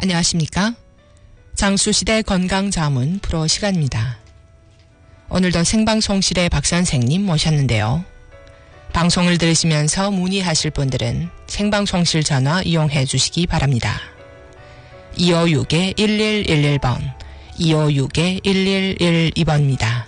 안녕하십니까? 장수시대 건강자문 프로 시간입니다. 오늘도 생방송실의 박 선생님 모셨는데요. 방송을 들으시면서 문의하실 분들은 생방송실 전화 이용해 주시기 바랍니다. 256-1111번, 256-1112번입니다.